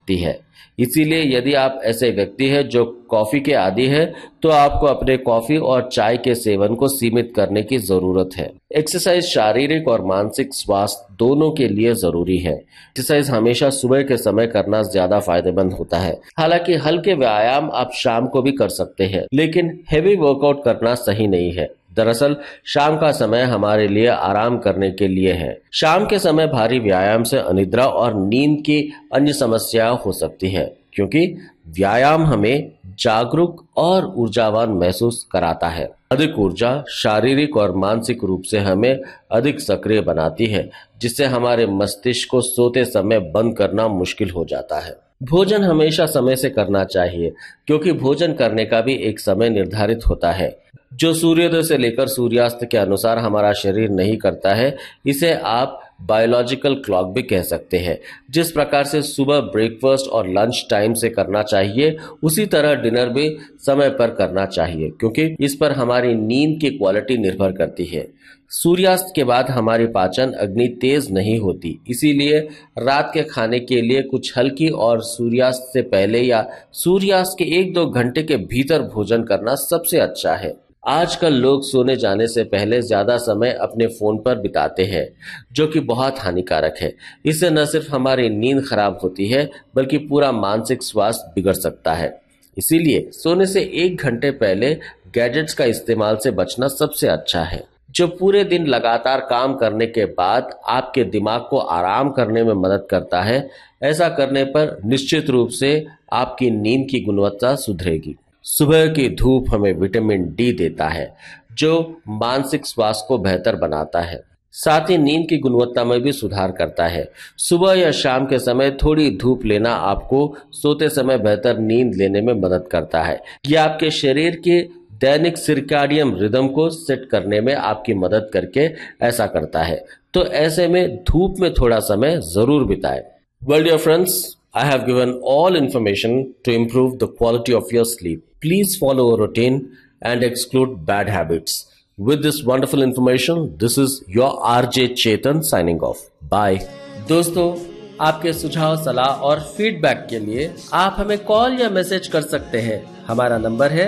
है। इसीलिए यदि आप ऐसे व्यक्ति हैं जो कॉफी के आदी है तो आपको अपने कॉफी और चाय के सेवन को सीमित करने की जरूरत है। एक्सरसाइज शारीरिक और मानसिक स्वास्थ्य दोनों के लिए जरूरी है। एक्सरसाइज हमेशा सुबह के समय करना ज्यादा फायदेमंद होता है। हालांकि हल्के व्यायाम आप शाम को भी कर सकते हैं, लेकिन हेवी वर्कआउट करना सही नहीं है। दरअसल शाम का समय हमारे लिए आराम करने के लिए है। शाम के समय भारी व्यायाम से अनिद्रा और नींद की अन्य समस्याएं हो सकती है, क्योंकि व्यायाम हमें जागरूक और ऊर्जावान महसूस कराता है। अधिक ऊर्जा शारीरिक और मानसिक रूप से हमें अधिक सक्रिय बनाती है, जिससे हमारे मस्तिष्क को सोते समय बंद करना मुश्किल हो जाता है। भोजन हमेशा समय से करना चाहिए, क्योंकि भोजन करने का भी एक समय निर्धारित होता है जो सूर्योदय से लेकर सूर्यास्त के अनुसार हमारा शरीर नहीं करता है। इसे आप बायोलॉजिकल क्लॉक भी कह सकते हैं। जिस प्रकार से सुबह ब्रेकफास्ट और लंच टाइम से करना चाहिए, उसी तरह डिनर भी समय पर करना चाहिए, क्योंकि इस पर हमारी नींद की क्वालिटी निर्भर करती है। सूर्यास्त के बाद हमारी पाचन अग्नि तेज नहीं होती, इसीलिए रात के खाने के लिए कुछ हल्की और सूर्यास्त से पहले या सूर्यास्त के 1-2 घंटे के भीतर भोजन करना सबसे अच्छा है। आजकल लोग सोने जाने से पहले ज्यादा समय अपने फोन पर बिताते हैं, जो कि बहुत हानिकारक है। इससे न सिर्फ हमारी नींद खराब होती है, बल्कि पूरा मानसिक स्वास्थ्य बिगड़ सकता है। इसीलिए सोने से 1 घंटे पहले गैजेट्स का इस्तेमाल से बचना सबसे अच्छा है, जो पूरे दिन लगातार काम करने के बाद आपके दिमाग को आराम करने में मदद करता है। ऐसा करने पर निश्चित रूप से आपकी नींद की गुणवत्ता सुधरेगी। सुबह की धूप हमें विटामिन डी देता है, जो मानसिक स्वास्थ्य को बेहतर बनाता है। साथ ही नींद की गुणवत्ता में भी सुधार करता है। सुबह या शाम के समय थोड़ी धूप लेना आपको सोते समय बेहतर नींद लेने में मदद करता है। यह आपके शरीर के दैनिक सर्कैडियन रिदम को सेट करने में आपकी मदद करके ऐसा करता है। तो ऐसे में धूप में थोड़ा समय जरूर बिताएं। Well, dear friends, I have given all information to improve the quality of your sleep. Please follow a routine and exclude bad habits. With this wonderful information, this is your RJ Chetan signing off. Bye. दोस्तों, आपके सुझाव, सलाह और feedback के लिए आप हमें call या मैसेज कर सकते हैं। हमारा नंबर है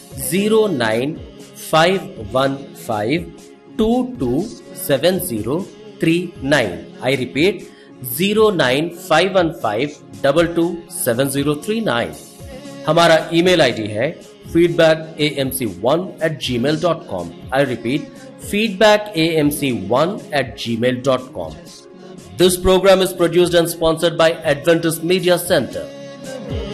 09515227039। I repeat, 09515227039। हमारा ईमेल आईडी है feedbackamc1@gmail.com। I repeat, feedbackamc1@gmail.com. This program is produced and sponsored by Adventist Media Center.